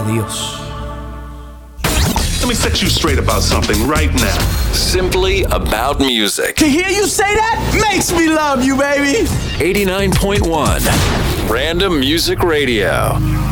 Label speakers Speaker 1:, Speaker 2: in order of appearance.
Speaker 1: Dios.
Speaker 2: Let me set you straight about something right now.
Speaker 3: Simply about music.
Speaker 1: To hear you say that makes me love you, baby.
Speaker 3: 89.1 Random Music Radio.